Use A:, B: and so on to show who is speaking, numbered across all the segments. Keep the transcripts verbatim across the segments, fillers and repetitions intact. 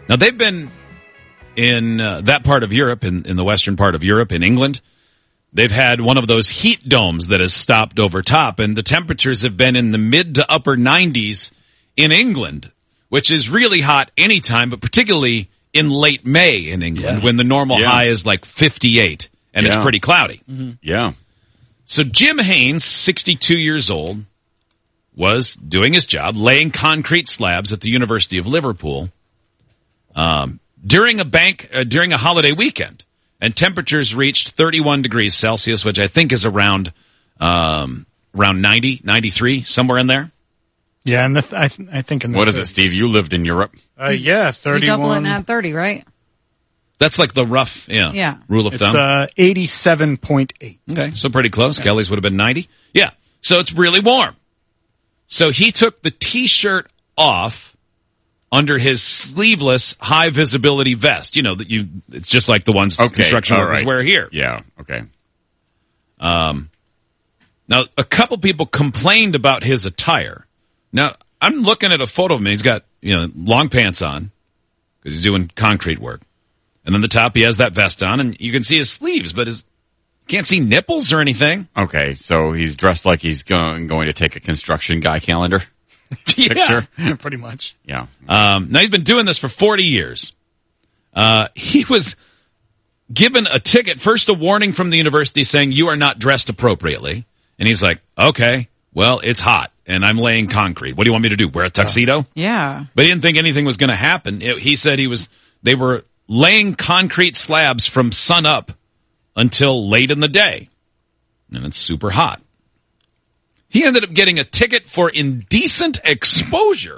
A: Now, they've been in uh, that part of Europe, in, in the western part of Europe, in England. They've had one of those heat domes that has stopped over top, and the temperatures have been in the mid to upper nineties in England, which is really hot anytime, but particularly in late May in England, yeah. when the normal yeah. high is like fifty-eight, and yeah. it's pretty cloudy.
B: Mm-hmm. Yeah.
A: So Jim Haynes, sixty-two years old, was doing his job, laying concrete slabs at the University of Liverpool um, during a bank uh, during a holiday weekend. And temperatures reached thirty-one degrees Celsius, which I think is around um, around ninety, ninety-three, somewhere in there.
C: Yeah, and the th- I, th- I think in the
B: what is it, Steve? You lived in Europe.
C: Uh, yeah, thirty-one.
D: We double it and add thirty, right?
A: That's like the rough, yeah,
D: yeah.
A: rule of
C: it's,
A: thumb.
C: Uh, eighty-seven point eight.
A: Okay, so pretty close. Yeah. Kelly's would have been ninety. Yeah, so it's really warm. So he took the T-shirt off under his sleeveless, high-visibility vest. You know, that you. It's just like the ones
B: okay,
A: construction workers
B: right.
A: wear here.
B: Yeah, okay.
A: Um, now, a couple people complained about his attire. Now, I'm looking at a photo of him. He's got, you know, long pants on because he's doing concrete work. And then the top, he has that vest on, and you can see his sleeves, but his can't see nipples or anything.
B: Okay, so he's dressed like he's going, going to take a construction guy calendar
A: yeah.
B: picture.
C: Pretty much.
B: Yeah.
A: Um, now, he's been doing this for forty years. Uh, he was given a ticket, first a warning from the university saying, you are not dressed appropriately. And he's like, okay, well, it's hot, and I'm laying concrete. What do you want me to do, wear a tuxedo?
D: Yeah.
A: But he didn't think anything was going to happen. It, he said he was. They were laying concrete slabs from sun up until late in the day. And it's super hot. He ended up getting a ticket for indecent exposure.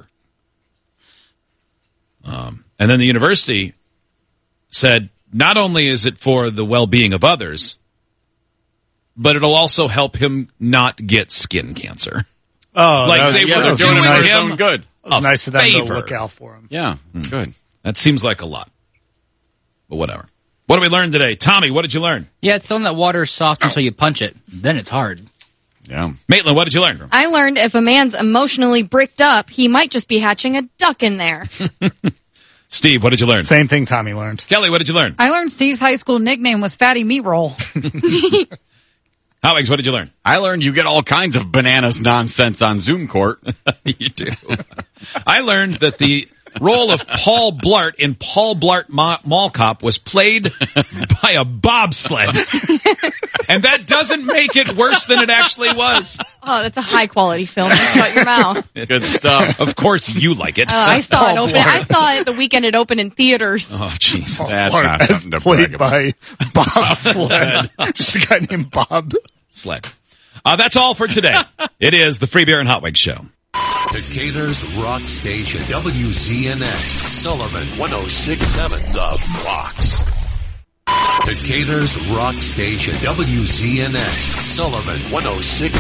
A: Um, and then the university said, not only is it for the well-being of others, but it'll also help him not get skin cancer.
C: Oh,
A: like
C: was,
A: they
C: yeah,
A: were
C: was
A: doing
C: nice.
A: him
B: good.
C: It was nice of them
A: favor.
C: to look out for him.
B: Yeah, it's good.
A: That seems like a lot. But whatever. What did we learn today? Tommy, what did you learn?
E: Yeah, it's something that water is soft until you punch it. Then it's hard.
B: Yeah.
A: Maitland, what did you learn?
D: I learned if a man's emotionally bricked up, he might just be hatching a duck in there.
A: Steve, what did you learn?
C: Same thing Tommy learned.
A: Kelly, what did you learn?
F: I learned Steve's high school nickname was Fatty Meat Roll.
A: Alex, what did you learn?
B: I learned you get all kinds of bananas nonsense on Zoom Court.
A: You do. I learned that the role of Paul Blart in Paul Blart Ma- Mall Cop was played by a bobsled. And that doesn't make it worse than it actually was.
D: Oh, that's a high quality film. Shut your mouth.
B: Good stuff.
A: Of course you like it.
D: Uh, I saw it open. I saw it the weekend it opened in theaters.
A: Oh, jeez.
B: That's
C: Or
B: not
C: as
B: something to
C: played
B: brag about.
C: by Bob Sled. Just a guy named Bob.
A: Sled. Uh, that's all for today. It is the Free Beer and Hot Wings Show.
G: Decatur's Rock Station, W Z N X, Sullivan one oh six point seven, The Fox. Decatur's Rock Station, W Z N X, Sullivan one oh six